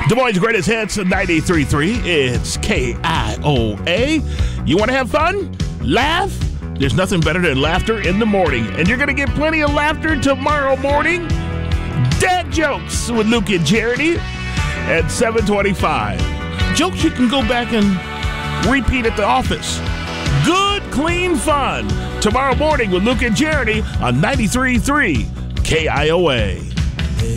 Des Moines' greatest hits, 93.3. It's KIOA. You want to have fun? Laugh? There's nothing better than laughter in the morning. And you're going to get plenty of laughter tomorrow morning. Dad Jokes with Luke and Charity at 7:25. Jokes you can go back and repeat at the office. Good, clean fun. Tomorrow morning with Luke and Charity on 93.3 KIOA.